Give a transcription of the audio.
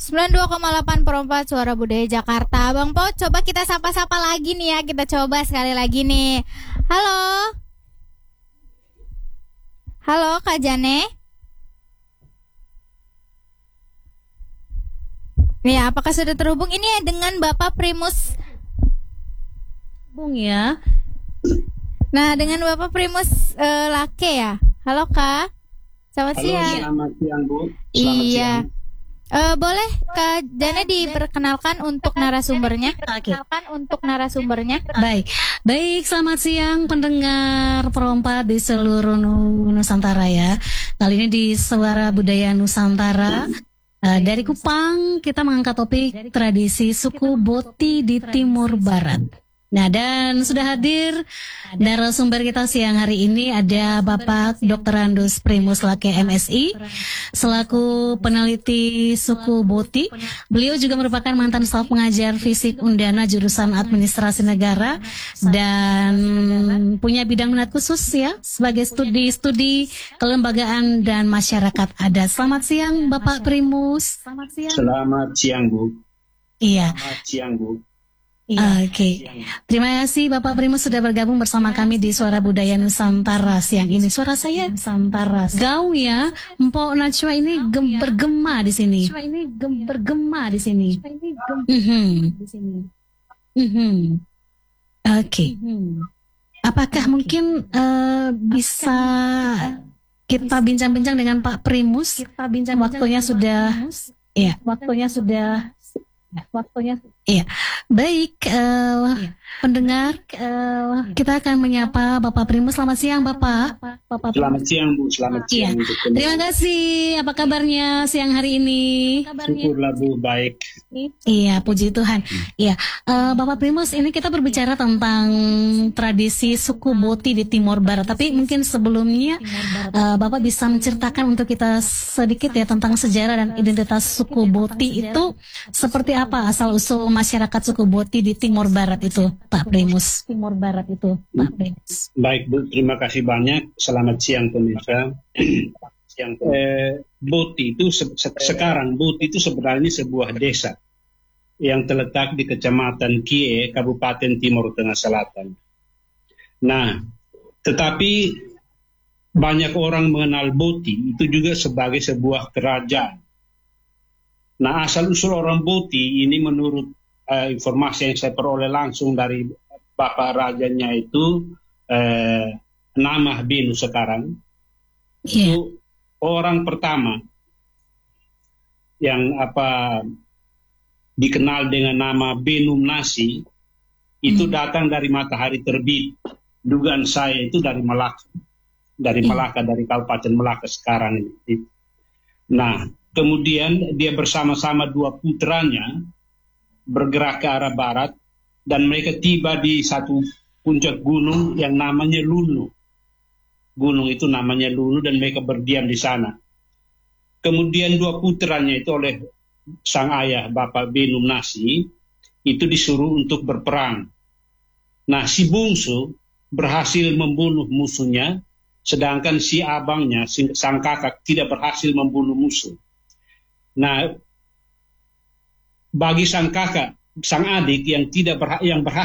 92,8 per 4 Suara Budaya Jakarta. Bang Po, coba kita sapa-sapa lagi nih ya. Kita coba sekali lagi nih. Halo. Halo Kak Jane. Nih, apakah sudah terhubung? Ini ya dengan Bapak Primus. Bung ya. Nah, dengan Bapak Primus Lake ya. Halo Kak. Selamat siang. Selamat siang Bu. Iya. Boleh Kak Jane diperkenalkan untuk narasumbernya? Baik, selamat siang pendengar Perompat di seluruh Nusantara ya. Kali ini di Suara Budaya Nusantara. Dari Kupang kita mengangkat topik tradisi suku Boti di Timur Barat. Nah, dan sudah hadir narasumber kita siang hari ini ada Bapak Dr. Andus Primus Lake MSI selaku peneliti suku Boti. Beliau juga merupakan mantan staf pengajar fisik Undana jurusan Administrasi Negara dan punya bidang minat khusus ya sebagai studi kelembagaan dan masyarakat adat. Selamat siang Bapak Primus. Selamat siang Bu. Iya. Selamat siang Bu. Oke. Terima kasih Bapak Primus sudah bergabung bersama kami di Suara Budaya Nusantara siang ini. Suara saya Nusantara. Gaung ya, Mpok Najwa ini bergema di sini. Oke. Apakah mungkin bisa kita bincang-bincang dengan Pak Primus? Waktunya sudah. Iya, baik. Pendengar, kita akan menyapa Bapak Primus. Selamat siang, Bapak. Selamat siang, Bu. Selamat siang. Terima kasih. Apa kabarnya siang hari ini? Syukurlah, Bu. Baik. Iya, puji Tuhan. Iya, Bapak Primus, ini kita berbicara tentang tradisi suku Boti di Timur Barat. Tapi mungkin sebelumnya, Bapak bisa menceritakan untuk kita sedikit ya tentang sejarah dan identitas suku Boti itu seperti apa asal-usul masyarakat suku Boti di Timur Barat itu, Pak Primus. Baik, Bu. Terima kasih banyak. Selamat siang, pemirsa. Boti itu sekarang Boti itu sebenarnya sebuah desa yang terletak di Kecamatan Kie, Kabupaten Timur Tengah Selatan. Nah, tetapi banyak orang mengenal Boti itu juga sebagai sebuah kerajaan. Nah, asal-usul orang Boti ini menurut informasi yang saya peroleh langsung dari Bapak Rajanya itu Namah Benu sekarang. Itu orang pertama yang dikenal dengan nama Benum Nasi itu datang dari matahari terbit. Dugaan saya itu dari Malaka. Dari Kabupaten Malaka sekarang ini. Nah, kemudian dia bersama-sama dua putranya bergerak ke arah barat dan mereka tiba di satu puncak gunung yang namanya Lunu. Gunung itu namanya Lunu dan mereka berdiam di sana. Kemudian dua putranya itu oleh sang ayah Bapak Benum Nasi itu disuruh untuk berperang. Nah, si bungsu berhasil membunuh musuhnya, sedangkan si abangnya, sang kakak tidak berhasil membunuh musuh. Nah, bagi sang kakak, sang adik yang berhasil